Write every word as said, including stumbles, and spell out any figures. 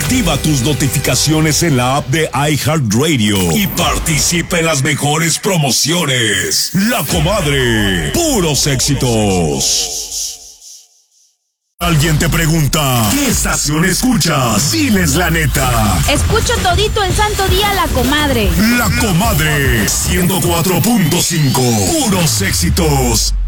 Activa tus notificaciones en la app de iHeartRadio y participa en las mejores promociones. La Comadre, puros éxitos. Alguien te pregunta, ¿qué estación escuchas? Diles la neta. Escucho todito el santo día La Comadre. La Comadre, ciento cuatro punto cinco, puros éxitos.